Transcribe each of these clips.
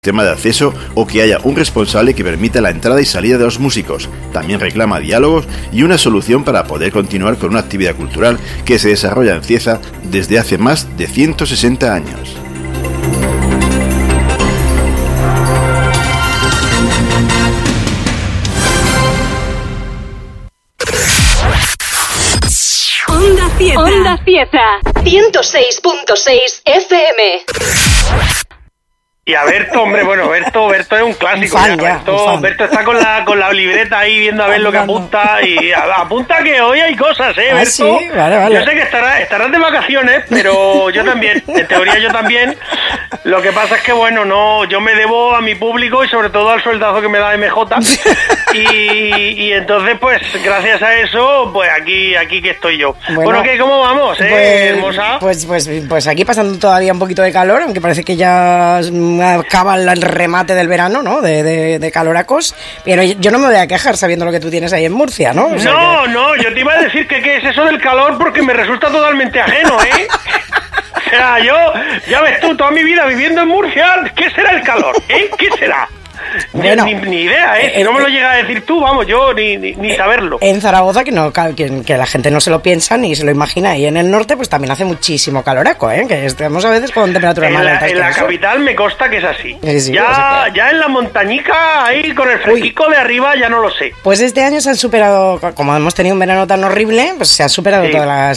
tema de acceso o que haya un responsable que permita la entrada y salida de los músicos. También reclama diálogos y una solución para poder continuar con una actividad cultural que se desarrolla en Cieza desde hace más de 160 años. Onda Cieza 106.6 FM. Y a Berto, hombre, bueno, Berto es un clásico. Berto está con la libreta ahí viendo a ver lo que apunta y apunta que hoy hay cosas, Berto. Sí, vale. Yo sé que estarás de vacaciones, pero yo también, en teoría yo también. Lo que pasa es que, bueno, no, yo me debo a mi público y sobre todo al sueldazo que me da MJ. Y entonces, pues, gracias a eso, pues aquí que estoy yo. Bueno, ¿qué? ¿Cómo vamos, hermosa? Pues aquí pasando todavía un poquito de calor, aunque parece que ya acaba el remate del verano, ¿no? De caloracos. Pero yo no me voy a quejar sabiendo lo que tú tienes ahí en Murcia, ¿no? O sea no, yo te iba a decir que qué es eso del calor porque me resulta totalmente ajeno, ¿eh? O sea, yo, ya ves tú, toda mi vida viviendo en Murcia, ¿qué será el calor? ¿Qué será? Bueno, ni idea, si no me lo llegas a decir tú, vamos, yo ni saberlo. En Zaragoza, que la gente no se lo piensa ni se lo imagina, y en el norte pues también hace muchísimo caloraco, que estamos a veces con temperaturas más altas. En la capital me consta que es así. Sí, ya en la montañica, ahí con el fresquico de arriba, ya no lo sé. Pues este año se han superado, como hemos tenido un verano tan horrible, pues se han superado todas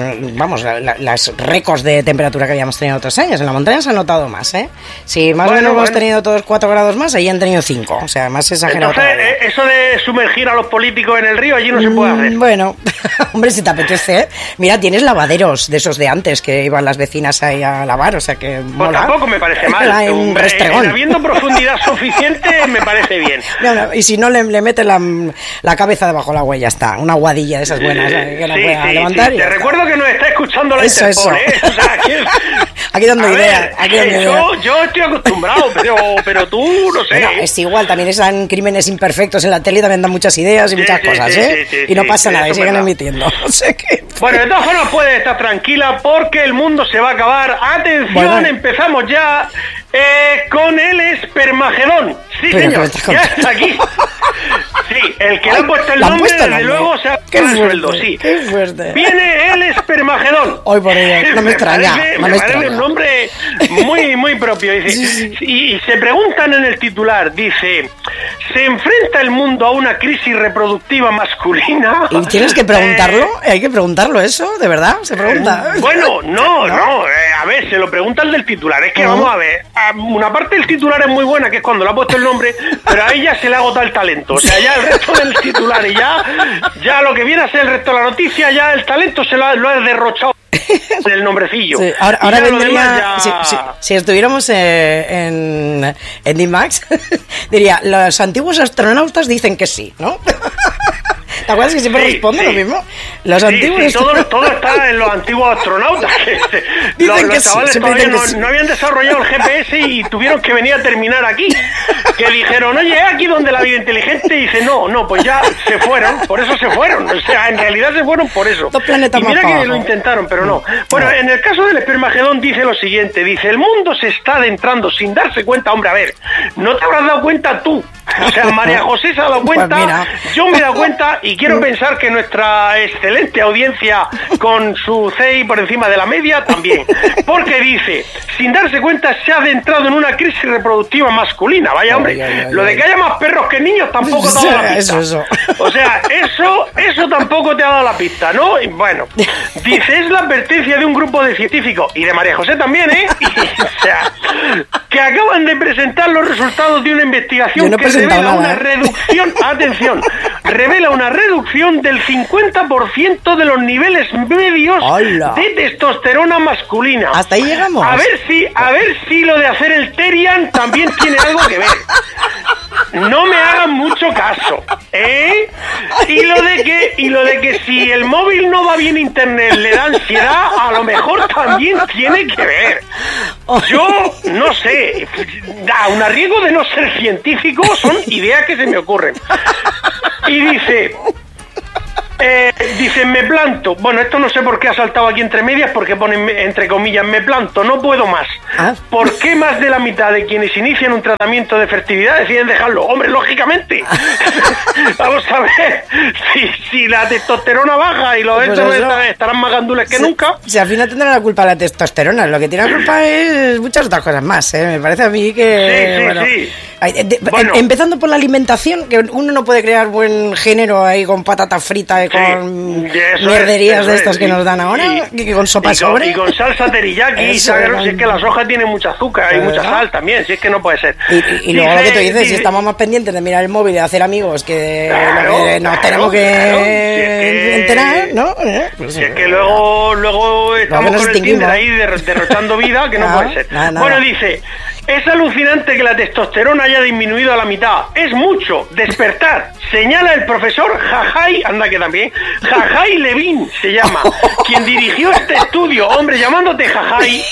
las récords de temperatura que habíamos tenido otros años. En la montaña se ha notado más, Si más o menos hemos tenido todos 4 grados más, ahí han tenido 5, o sea, más exagerado. Entonces, eso de sumergir a los políticos en el río, allí no se puede hacer. Bueno, hombre, si te apetece, mira, tienes lavaderos de esos de antes que iban las vecinas ahí a lavar, o sea que pues mola. Tampoco me parece mal. Un restregón. Habiendo profundidad suficiente, me parece bien. No, y si no, le mete la cabeza debajo del agua y ya está, una aguadilla de esas buenas que la pueda levantar. Te recuerdo que nos está escuchando la Interpol, O sea, aquí dando ideas. Yo estoy acostumbrado, pero tú, no sé. Bueno, es igual, también están Crímenes Imperfectos en la tele, también dan muchas ideas y muchas cosas, y no pasa nada, y siguen emitiendo. O sea que... Bueno, de todas formas puedes estar tranquila porque el mundo se va a acabar. Atención, empezamos ya con el Espermagedón. Sí, señor, ya está aquí. Sí, el que le ha puesto el nombre, desde luego, se ha puesto el sueldo, sí. Qué fuerte. Viene el Espermagedón. Hoy por ello, no me extraña. Me parece un nombre muy propio. Dice, sí. Y se preguntan en el titular, dice, ¿se enfrenta el mundo a una crisis reproductiva masculina? ¿Y tienes que preguntarlo? ¿Hay que preguntarlo eso? ¿De verdad? ¿Se pregunta? Bueno, no. A ver, se lo pregunta el del titular. Es que vamos a ver, una parte del titular es muy buena, que es cuando le ha puesto el nombre, pero a ella se le ha agotado el talento. O sea, ya el resto del titular y ya lo que viene a ser el resto de la noticia, ya el talento lo ha derrochado el nombrecillo. Sí, ahora vendría, si estuviéramos en D-Max, diría, los antiguos astronautas dicen que sí, ¿no? ¿Te acuerdas que siempre responde lo mismo? Los antiguos... todo está en los antiguos astronautas. Dicen los chavales todavía no habían desarrollado el GPS y tuvieron que venir a terminar aquí. Que dijeron, oye, aquí donde la vida inteligente, y dice, no, pues ya se fueron, por eso se fueron. O sea, en realidad se fueron por eso. Dos planetas y mira más que lo intentaron, pero no. Bueno, en el caso del Espermagedón dice lo siguiente, dice, el mundo se está adentrando sin darse cuenta. Hombre, a ver, no te habrás dado cuenta tú. O sea, María José se ha dado cuenta, pues yo me he dado cuenta y quiero pensar que nuestra excelente audiencia con su CI por encima de la media también. Porque dice, sin darse cuenta se ha adentrado en una crisis reproductiva masculina. Vaya hombre, lo de que haya más perros que niños tampoco te ha dado la pista. Eso. O sea, eso tampoco te ha dado la pista, ¿no? Y bueno, dice, es la advertencia de un grupo de científicos y de María José también, o sea, que acaban de presentar los resultados de una investigación que revela una reducción, atención, revela una reducción del 50% de los niveles medios de testosterona masculina. Hasta ahí llegamos. A ver si lo de hacer el Terian también tiene algo que ver. No me hagan mucho caso, Y lo de que si el móvil no va bien internet le da ansiedad, a lo mejor también tiene que ver. Yo no sé, a riesgo de no ser científico, son ideas que se me ocurren. Y dice, Dice, me planto. Bueno, esto no sé por qué ha saltado aquí entre medias, porque ponen entre comillas, me planto, no puedo más. ¿Por qué más de la mitad de quienes inician un tratamiento de fertilidad deciden dejarlo? Hombre, lógicamente. Vamos a ver, si la testosterona baja y los estos estarán más gandules que nunca. Si al final tendrá la culpa la testosterona, lo que tiene la culpa es muchas otras cosas más, ¿eh? Me parece a mí que... Bueno, empezando por la alimentación, que uno no puede crear buen género ahí con patatas fritas y con mierderías de estas que nos dan ahora, que con sopa sobre. Y con salsa teriyaki, si es que la soja tiene mucha azúcar y mucha sal también, si es que no puede ser. Y luego lo que tú dices, si estamos más pendientes de mirar el móvil y de hacer amigos que nos tenemos que enterar, ¿no? Pues si es que luego estamos con el Tinder ahí derrochando vida, que no puede ser. Bueno, dice... Es alucinante que la testosterona haya disminuido a la mitad. Es mucho. Despertar. Señala el profesor Jajai, anda que también, Jajai Levin se llama, quien dirigió este estudio. Hombre, llamándote Jajai.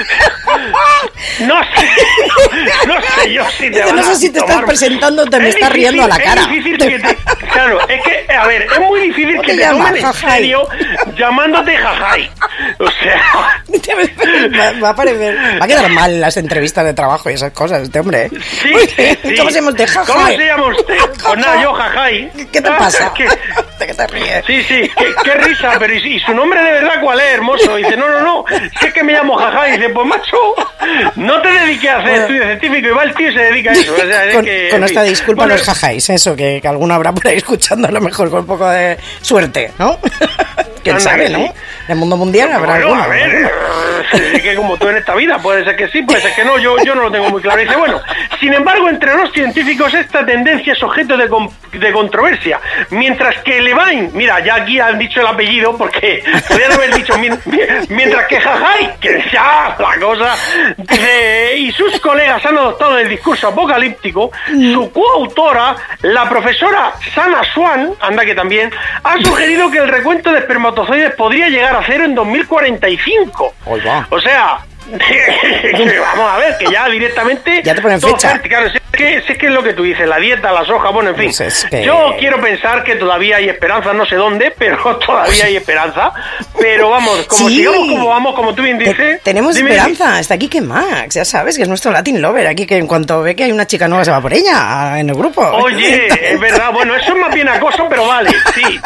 No sé yo si te no sé si te estás presentando, te me estás riendo a la cara. Es difícil que claro, es que, a ver, es muy difícil que te tomen en serio llamándote Jajai. O sea... va a quedar mal en las entrevistas de trabajo y esas cosas, este hombre. Sí. ¿Cómo se llama usted? Jajai. ¿Cómo se llama usted? Pues nada, yo Jajai. ¿Qué te pasa? ¿De qué te ríes? Sí, qué risa, pero ¿y su nombre de verdad cuál es, hermoso? Dice, no, si es que me llamo Jajai. Dice, pues macho, no te dediques a hacer estudio científico, y va el tío y se dedica a eso. O sea, con esta disculpa los Jajáis, eso, que alguno habrá por ahí escuchando, a lo mejor con un poco de suerte, ¿no? ¿Quién sabe, no? En el mundo mundial habrá alguno. A ver, que como tú en esta vida, puede ser que sí, puede ser que no, yo no lo tengo muy claro. Dice, bueno, sin embargo, entre los científicos esta tendencia es objeto de controversia, mientras que Levine, mira, ya aquí han dicho el apellido, porque podrían haber dicho, mientras que Jajai, que ya la cosa, dice, y sus colegas han adoptado el discurso apocalíptico, su coautora, la profesora Sana Swan, anda que también, ha sugerido que el recuento de espermatozoides podría llegar a cero en 2045. O sea, vamos a ver, que ya directamente... Ya te ponen fecha. Claro, es que es lo que tú dices, la dieta, la soja, bueno, en fin. Pues que... Yo quiero pensar que todavía hay esperanza, no sé dónde, pero todavía hay esperanza. Pero vamos, como sigamos como vamos, como tú bien dices... Tenemos esperanza, está aquí que Max, ya sabes, que es nuestro Latin Lover, aquí que en cuanto ve que hay una chica nueva se va por ella, en el grupo. Oye, es verdad, bueno, eso es más bien acoso, pero vale, sí.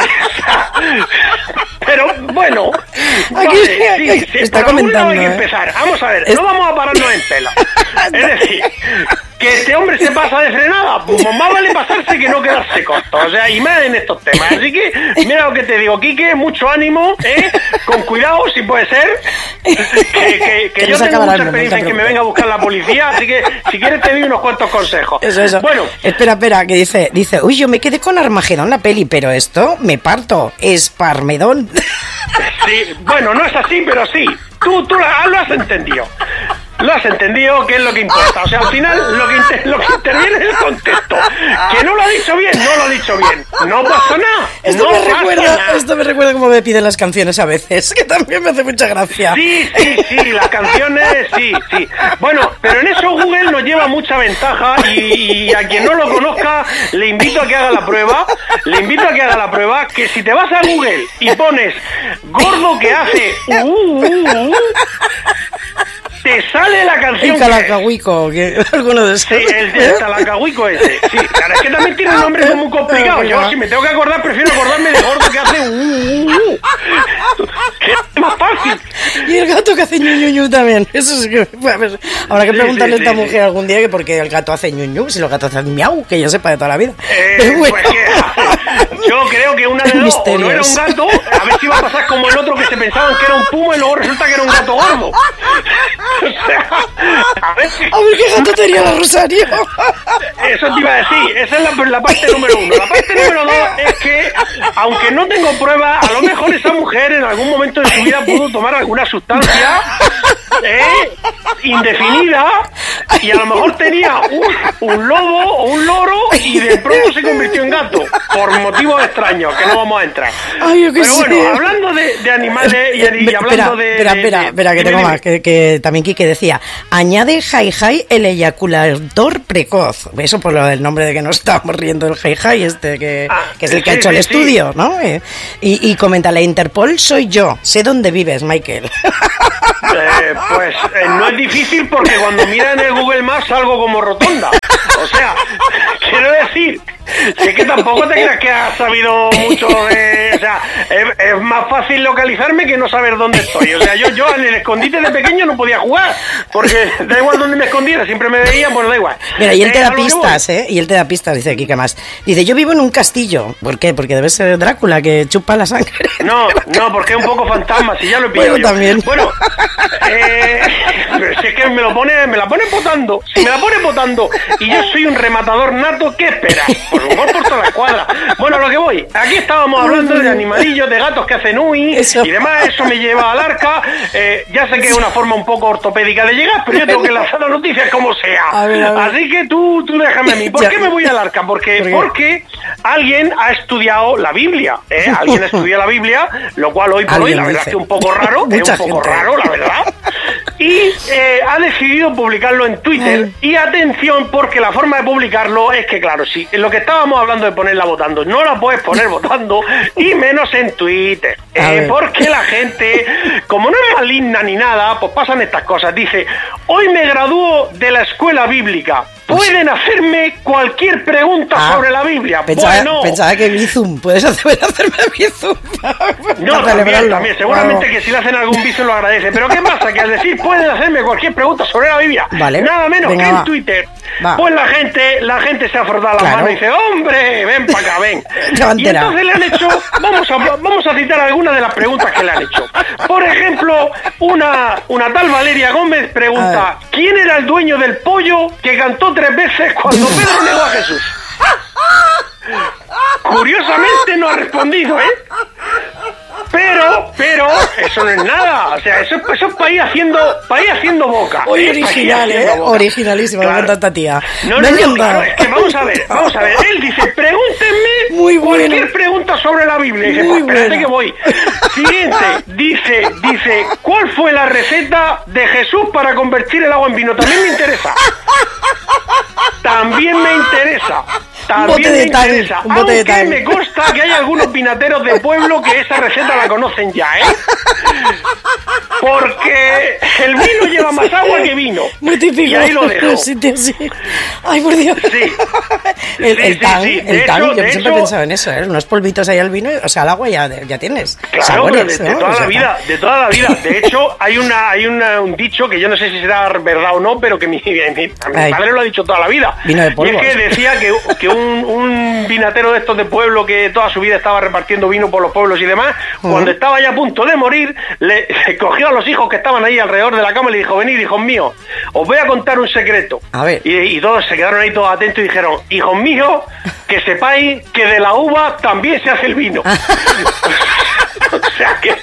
Pero bueno, aquí, sí, está comentando. Hay que empezar. Vamos a ver, no vamos a pararnos en pela. Es decir, que este hombre se pasa de frenada, pues más vale pasarse que no quedarse corto. O sea, y más en estos temas. Así que, mira lo que te digo, Quique, mucho ánimo, con cuidado, si puede ser. Que yo tengo mucha experiencia en que me venga a buscar la policía, así que si quieres te doy unos cuantos consejos. Eso. Bueno. Espera, que dice, uy, yo me quedé con Armagedón la peli, pero esto me parto, es Parmedón. Sí, bueno, no es así, pero sí. Tú lo has entendido. Lo has entendido, que es lo que importa. O sea, al final lo que interviene es el contexto. Que no lo ha dicho bien, no lo ha dicho bien. No pasa nada. Esto me recuerda como me piden las canciones a veces, que también me hace mucha gracia. Sí, las canciones, sí. Bueno, pero en eso Google nos lleva mucha ventaja y a quien no lo conozca le invito a que haga la prueba. Que si te vas a Google y pones gordo que hace te sale la canción. El Calacahuico, que alguno de esos. Sí, el Calacahuico ese. Sí, claro, es que también tiene un nombre muy complicado. Yo, si me tengo que acordar, prefiero acordarme de gordo que hace que es más fácil. Y el gato que hace ñu también. Eso sí que... Habrá que preguntarle a esta mujer algún día que por qué el gato hace ñu, si los gatos hacen miau, que yo sepa de toda la vida. Bueno. Pues yo creo que una de dos, o no era un gato, a ver si va a pasar como el otro que se pensaban que era un puma y luego resulta que era un gato gordo. O sea, a ver qué gato tenía la Rosario. Eso te iba a decir, esa es la parte número 1. La parte número 2 es que, aunque no tengo pruebas, a lo mejor esa mujer en algún momento de su vida pudo tomar alguna sustancia indefinida, y a lo mejor tenía un lobo o un loro y de pronto se convirtió en gato, por motivos extraños, que no vamos a entrar. Ay, yo qué Pero sé. bueno, hablando de animales y hablando Espera, que tengo más, que también Quique decía, añade Jai el eyaculador precoz. Eso por lo del nombre de que nos estábamos riendo del Jai que es el que ha hecho el estudio, ¿no? Y comenta, la Interpol soy yo, sé dónde vives, Michael. Pues no es difícil porque cuando miras en el Google Maps salgo como rotonda. O sea, quiero decir, es que tampoco te creas que has sabido mucho de... O sea, es más fácil localizarme que no saber dónde estoy. O sea, yo en el escondite de pequeño no podía jugar, porque da igual dónde me escondiera, siempre me veían, bueno, da igual. Mira, y él te da pistas, y él te da pistas, dice aquí, ¿qué más? Dice, yo vivo en un castillo. ¿Por qué? Porque debe ser Drácula, que chupa la sangre. No, porque es un poco fantasma, si ya lo he pillado yo. También. Bueno, si es que me la pone votando. Si me la pone votando y yo soy un rematador nato, ¿qué esperas? Por lo mejor por toda la escuadra. Bueno, a lo que voy. Aquí estábamos hablando de animalillos, de gatos que hacen uy y demás. Eso me lleva al arca. Ya sé que es una forma un poco ortopédica de llegar, pero yo tengo que lanzar la noticia como sea. A ver. Así que tú déjame a mí. ¿Por qué me voy al arca? Porque alguien ha estudiado la Biblia. Alguien ha estudiado la Biblia, lo cual hoy por hoy la verdad es que es un poco raro. Es un poco raro, la verdad. Y ha decidido publicarlo en Twitter. Y atención, porque la forma de publicarlo es que, claro, si lo que estábamos hablando de ponerla votando, no la puedes poner votando, y menos en Twitter. Porque la gente, como no es maligna ni nada, pues pasan estas cosas. Dice, hoy me gradúo de la escuela bíblica. Pueden hacerme cualquier pregunta sobre la Biblia. Pensaba que Bizum, puedes hacerme Bizum. No, también. Seguramente que si le hacen algún Bizum lo agradece. Pero ¿qué pasa? Que al decir pueden hacerme cualquier pregunta sobre la Biblia, nada menos que en Twitter, pues la gente se ha frotado las manos y dice, hombre, ven para acá, ven. Y entonces le han hecho, vamos a citar algunas de las preguntas que le han hecho. Por ejemplo, una tal Valeria Gómez pregunta, ¿quién era el dueño del pollo que cantó 3 veces cuando Pedro negó a Jesús? Curiosamente no ha respondido, Pero eso no es nada. O sea, eso es para ir haciendo boca. Muy original, originalísimo, claro. Tanta tía. No, claro, es que vamos a ver. Él dice, pregúntenme cualquier pregunta sobre la Biblia. Y dice, pues espérate que voy. Siguiente, dice, ¿cuál fue la receta de Jesús para convertir el agua en vino? También me interesa. Aunque me consta que hay algunos vinateros de pueblo que esa receta la conocen ya, porque el vino lleva más agua que vino. Muy típico. Y ahí lo dejo. Sí. Ay, por Dios. Sí. El tang, yo siempre he pensado en eso, unos polvitos ahí al vino, o sea, al agua ya tienes. Claro, sabores, de toda la vida. De hecho, hay un dicho que yo no sé si será verdad o no, pero que mi padre lo ha dicho toda la vida. Vino de polvo. Y es que decía que un vinatero de estos de pueblo que toda su vida estaba repartiendo vino por los pueblos y demás, cuando estaba ya a punto de morir, le cogió a los hijos que estaban ahí alrededor de la cama y le dijo, venid, hijos míos, os voy a contar un secreto. A ver. Y todos se quedaron ahí todos atentos y dijeron, hijos míos, que sepáis que de la uva también se hace el vino. O sea que...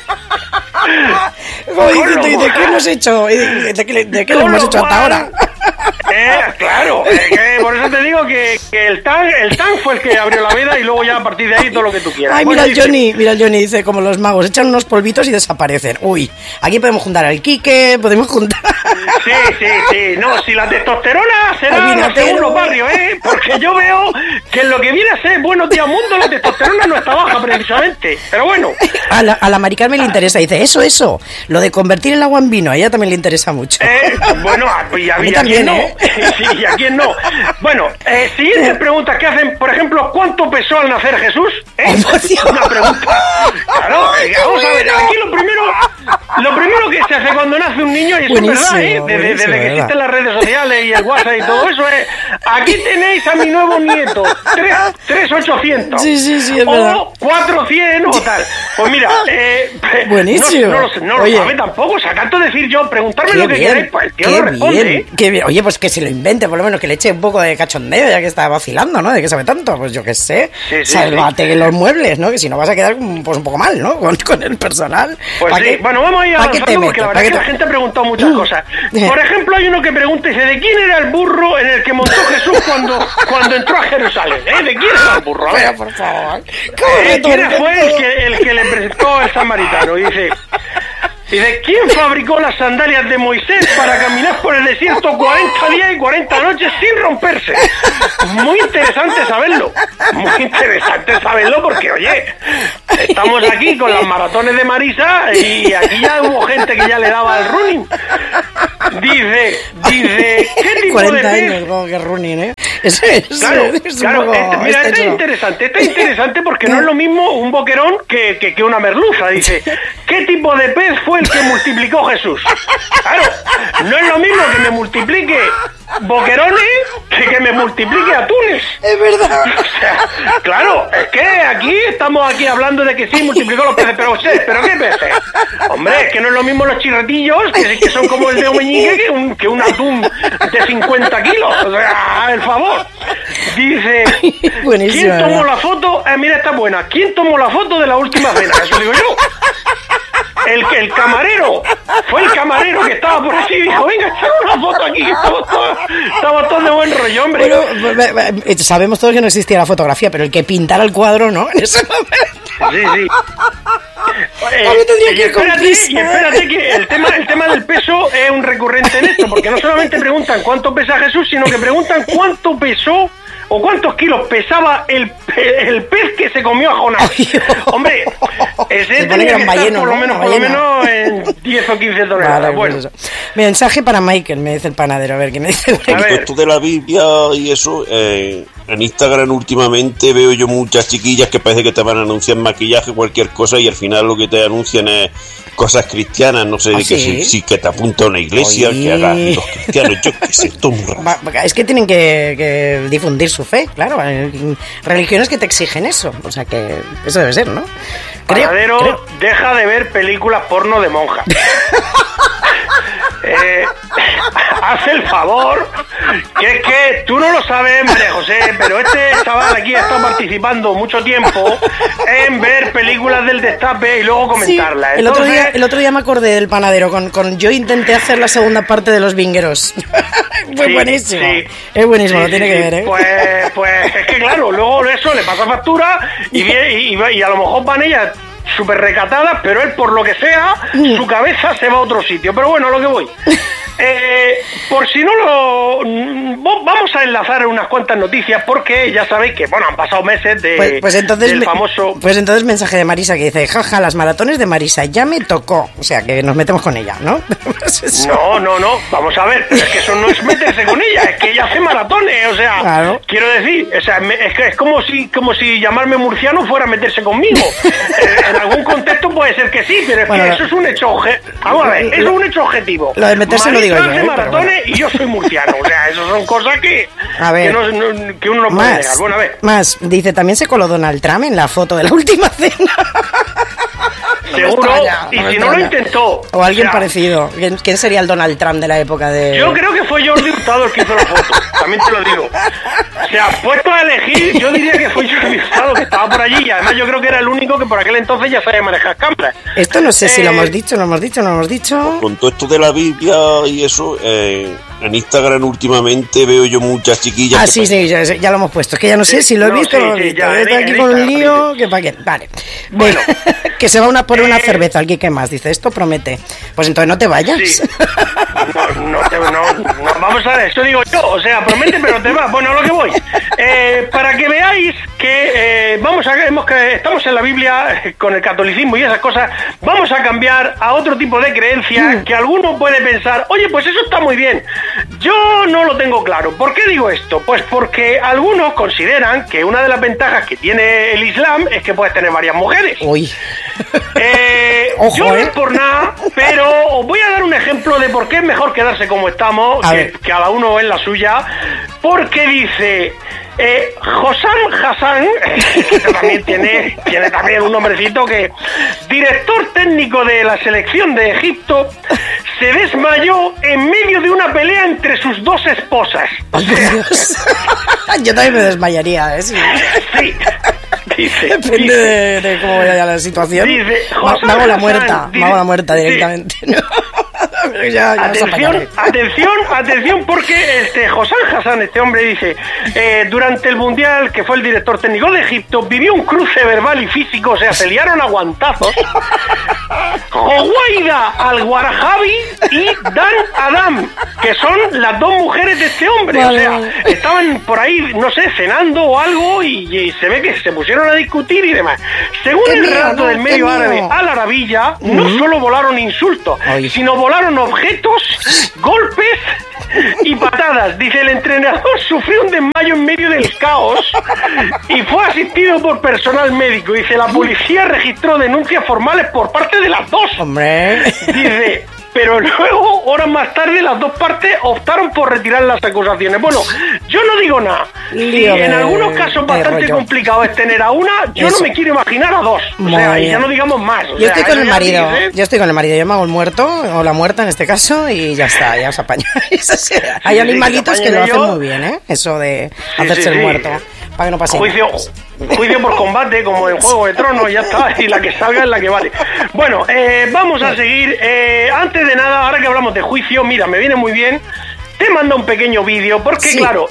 ¿De qué hemos hecho? ¿De qué lo hemos hecho hasta ahora? Claro, por eso te digo que el Tang fue el que abrió la veda y luego ya a partir de ahí todo lo que tú quieras. Ay, mira el Johnny, dice, como los magos, echan unos polvitos y desaparecen. Uy, aquí podemos juntar al Quique, podemos juntar... Sí, no, si la testosterona será la según los barrios, porque yo veo que en lo que viene a ser Buenos Días Mundo la testosterona no está baja precisamente, pero bueno. A la Mari Carmen le interesa, dice, eso, lo de convertir el agua en vino, a ella también le interesa mucho. Bueno, y a mí también, ¿no? Sí, ¿y a quién no? Bueno, siguientes preguntas que hacen, por ejemplo, ¿cuánto pesó al nacer Jesús? Una pregunta. Claro, vamos a ver, aquí lo primero que se hace cuando nace un niño, y eso es verdad, desde que existen las redes sociales y el WhatsApp y todo eso, aquí tenéis a mi nuevo nieto, 3,800. Sí, es verdad. O 400 o tal. Pues mira, buenísimo. No lo sabe tampoco, o sea, tanto decir yo, preguntarme lo que queráis, pues el tío no responde. Oye, Oye, pues que se lo invente, por lo menos que le eche un poco de cachondeo, ya que está vacilando, ¿no? De que sabe tanto, pues yo qué sé. Sálvate los muebles, ¿no? Que si no vas a quedar pues un poco mal, ¿no? Con el personal. Pues sí, bueno, vamos a ir avanzando porque la verdad es que la gente ha preguntado muchas cosas. Por ejemplo, hay uno que pregunta, dice, ¿de quién era el burro en el que montó Jesús cuando entró a Jerusalén? ¿De quién era el burro? A ver, por favor. ¿Quién fue el que le presentó al samaritano? Dice, ¿quién fabricó las sandalias de Moisés para caminar por el desierto 40 días y 40 noches sin romperse? Muy interesante saberlo. Muy interesante saberlo porque, oye, estamos aquí con las maratones de Marisa y aquí ya hubo gente que ya le daba al running. Dice, ¿qué tipo 40 de pez? años, como que running, ¿eh? Claro, mira, este es interesante porque no es lo mismo un boquerón que una merluza. Dice, ¿qué tipo de pez fue el que multiplicó Jesús? Claro, no es lo mismo que me multiplique boquerones que me multiplique atunes. Es verdad. O sea, claro, es que aquí estamos hablando de que sí multiplicó los peces, pero ¿qué peces? Hombre, es que no es lo mismo los chirretillos, que son como el de Meñique, que un atún de 50 kilos. O sea, el favor. Dice, ¿quién tomó la foto? Mira, está buena. ¿Quién tomó la foto de la última cena? Eso digo yo. El camarero, fue el camarero que estaba por así y dijo, venga, echar una foto aquí, estamos todos de buen rollo, hombre. Bueno, sabemos todos que no existía la fotografía, pero el que pintara el cuadro, ¿no? En ese momento. Sí. Y espérate que el tema del peso es un recurrente en esto, porque no solamente preguntan cuánto pesa Jesús, sino que preguntan cuánto pesó o cuántos kilos pesaba el pez que se comió a Jonás. Hombre, ese tenía que estar por lo menos en 10 o 15 toneladas. Vale, bueno. Pues mensaje para Michael, me dice el panadero. A ver, ¿qué me dice? Esto de la Biblia y eso, en Instagram últimamente veo yo muchas chiquillas que parece que te van a anunciar maquillaje, cualquier cosa, y al final lo que te anuncian es cosas cristianas, no sé, de que si que te apunta a una iglesia, que hagan los cristianos, yo qué sé, esto es muy raro. Es que tienen que difundir su fe, claro, religiones que te exigen eso, o sea que eso debe ser, ¿no? Panadero, deja de ver películas porno de monjas. Haz el favor, que es que tú no lo sabes, María José, pero este chaval aquí ha estado participando mucho tiempo en ver películas del Destape y luego comentarlas. Sí, el otro día me acordé del panadero, yo intenté hacer la segunda parte de Los Vingueros. Fue buenísimo. Sí. Es buenísimo, lo tiene que ver, ¿eh? Pues es que claro, luego eso le pasa factura y a lo mejor van ellas súper recatadas, pero él, por lo que sea, su cabeza se va a otro sitio. Pero bueno, a lo que voy. Por si no lo... Vamos a enlazar unas cuantas noticias porque ya sabéis que, bueno, han pasado meses del famoso... Pues entonces mensaje de Marisa que dice, jaja, las maratones de Marisa, ya me tocó. O sea, que nos metemos con ella, ¿no? Pues no, vamos a ver, pero es que eso no es meterse con ella, es que ella hace maratones, o sea, claro. Quiero decir, o sea, es que es como si llamarme murciano fuera a meterse conmigo. En algún contexto puede ser que sí, pero es que eso es un hecho vamos a ver, eso es un hecho objetivo. Lo de meterse lo digo yo, hace maratones y yo soy murciano, o sea, eso son cosas que uno no puede negar. Bueno, a ver. Más, dice, también se coló Donald Trump en la foto de la última cena. Seguro, y si no lo intentó. O alguien parecido. ¿Quién sería el Donald Trump de la época de...? Yo creo que fue Jordi Hurtado el que hizo la foto, también te lo digo. O sea, puesto a elegir, yo diría que fue Jordi Hurtado que estaba por allí, y además yo creo que era el único que por aquel entonces ya sabía manejar cámaras. Esto no sé si lo hemos dicho, no hemos dicho. Con todo esto de la Biblia y eso, en Instagram últimamente veo yo muchas chiquillas... sí, ya lo hemos puesto, es que ya no sé si lo he visto o no lo he visto. Estoy aquí con un lío, que para qué. Vale. Bueno, que se va por una cerveza, alguien que más, dice, esto promete. Pues entonces no te vayas. Sí. No, vamos a ver, esto digo yo, o sea, promete pero te vas. Bueno, a lo que voy. Para que veáis que estamos en la Biblia con el catolicismo y esas cosas, vamos a cambiar a otro tipo de creencias que alguno puede pensar, oye, pues eso está muy bien. Yo no lo tengo claro. ¿Por qué digo esto? Pues porque algunos consideran que una de las ventajas que tiene el Islam es que puedes tener varias mujeres. Uy. Ojo, yo no es por nada, pero os voy a dar un ejemplo de por qué es mejor quedarse como estamos, que cada uno en la suya, porque dice... Hossam Hassan, que también tiene también un nombrecito, que director técnico de la selección de Egipto, se desmayó en medio de una pelea entre sus dos esposas. ¡Ay, Dios! Yo también me desmayaría, ¿eh? Sí. Depende de cómo vaya la situación. Dice, me hago la muerta directamente. Sí. ¿No? Ya atención, porque Hossam Hassan, este hombre, dice, durante el Mundial, que fue el director técnico de Egipto, vivió un cruce verbal y físico, o sea, se liaron a guantazos. Huwaida Al-Warahabi y Dan Adam, que son las dos mujeres de este hombre. Vale. O sea, estaban por ahí, no sé, cenando o algo, y se ve que se pusieron a discutir y demás. Según el relato del medio árabe Al Arabilla, no solo volaron insultos, sino volaron objetos, golpes y patadas. Dice, el entrenador sufrió un desmayo en medio del caos y fue asistido por personal médico. Dice, la policía registró denuncias formales por parte de las dos. Hombre. Dice, pero luego, horas más tarde, las dos partes optaron por retirar las acusaciones. Bueno, yo no digo nada. Si en algunos casos bastante complicado es tener a una, yo no me quiero imaginar a dos. O sea, y ya no digamos más. Yo estoy con el marido. Yo me hago el muerto, o la muerta en este caso, y ya está, ya os apañáis. O sea, hay animalitos que lo hacen muy bien, ¿eh? Eso de hacerse el muerto. Para que no pase juicio por combate, como en Juego de Tronos, ya está, y la que salga es la que vale. Bueno, vamos a seguir. Antes de nada, ahora que hablamos de juicio, mira, me viene muy bien. Te manda un pequeño vídeo, porque claro,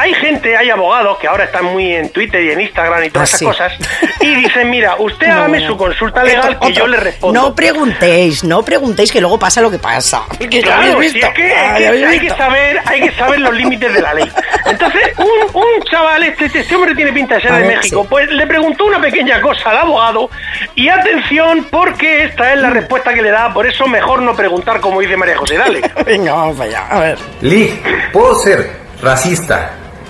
hay abogados que ahora están muy en Twitter y en Instagram y todas esas cosas, y dicen, mira, usted hágame su consulta legal que yo le respondo. No preguntéis, que luego pasa lo que pasa. Claro, si es que hay que saber los límites de la ley. Entonces, un chaval, este hombre tiene pinta de ser de México, pues le preguntó una pequeña cosa al abogado, y atención, porque esta es la respuesta que le da, por eso mejor no preguntar, como dice María José. Dale. Venga, vamos para allá, a ver. ¿Puedo ser racista,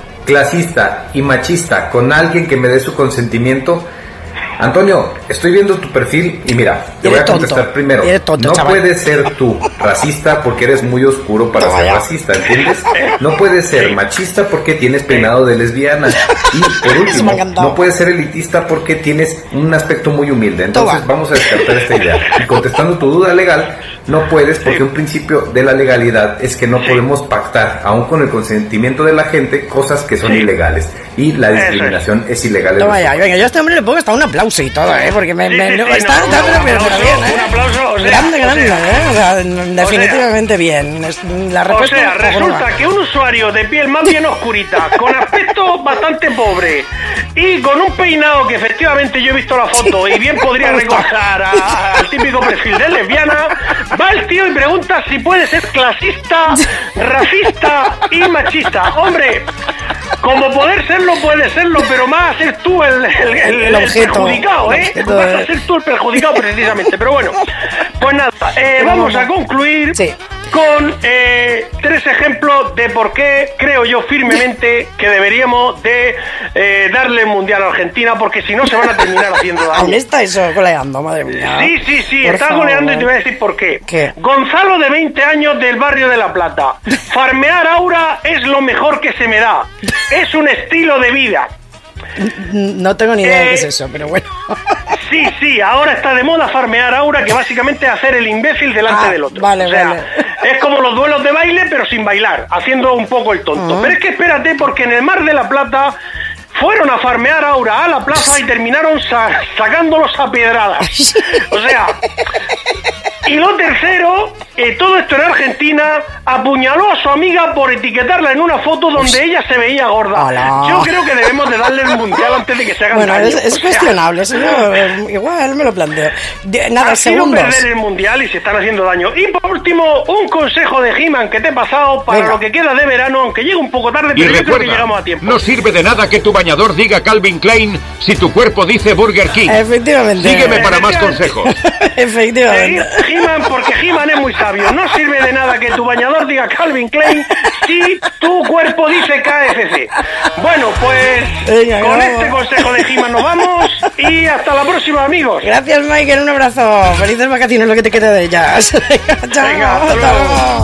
clasista y machista con alguien que me dé su consentimiento? Antonio, estoy viendo tu perfil y mira, te voy a contestar primero. No puedes ser tú racista porque eres muy oscuro para ser racista, ¿entiendes? No puedes ser machista porque tienes peinado de lesbiana. Y por último, no puedes ser elitista porque tienes un aspecto muy humilde. Entonces vamos a descartar esta idea. Y contestando tu duda legal, no puedes porque un principio de la legalidad es que no podemos pactar, aún con el consentimiento de la gente, cosas que son ilegales. Y la discriminación es ilegal. Venga, yo a este hombre le pongo hasta un aplauso y todo, porque me está bien, un aplauso, grande, o sea, definitivamente bien. La respuesta, o sea, resulta que un usuario de piel más bien oscurita, con aspecto bastante pobre y con un peinado que efectivamente yo he visto la foto y bien podría recordar al típico perfil de lesbiana, va el tío y pregunta si puede ser clasista, racista y machista. Hombre, como poder serlo, puede serlo, pero más a ser tú el perjudicado, vas a ser tú el perjudicado precisamente. Pero bueno, pues nada, vamos a concluir con 3 ejemplos de por qué creo yo firmemente que deberíamos de darle el Mundial a Argentina, porque si no se van a terminar haciendo daño. ¿Aún está eso goleando, madre mía? Sí, está goleando y te voy a decir por qué. Gonzalo, de 20 años, del barrio de La Plata. Farmear aura es lo mejor que se me da. Es un estilo de vida. No tengo ni idea de qué es eso, pero bueno. Sí, ahora está de moda farmear aura, que básicamente es hacer el imbécil delante del otro. Vale. Es como los duelos de baile, pero sin bailar, haciendo un poco el tonto. Pero es que espérate, porque en el Mar de la Plata fueron a farmear aura a la plaza y terminaron sacándolos a pedradas. O sea... Y lo tercero, todo esto en Argentina, apuñaló a su amiga por etiquetarla en una foto donde ella se veía gorda. Hola. Yo creo que debemos de darle el Mundial antes de que se hagan daño. Es cuestionable, igual me lo planteo. Nada, segundos. Perder el Mundial y se están haciendo daño. Y por último, un consejo de He-Man que te he pasado para lo que queda de verano, aunque llegue un poco tarde, pero yo creo que llegamos a tiempo. No sirve de nada que tu bañador diga Calvin Klein si tu cuerpo dice Burger King. Efectivamente. Sígueme para más consejos. Efectivamente. He-Man, porque He-Man es muy sabio. No sirve de nada que tu bañador diga Calvin Klein si tu cuerpo dice KFC. Bueno, pues con este consejo de He-Man nos vamos y hasta la próxima, amigos. Gracias, Michael, un abrazo. Felices vacaciones, lo que te queda de ellas. Chao, Venga, hasta luego.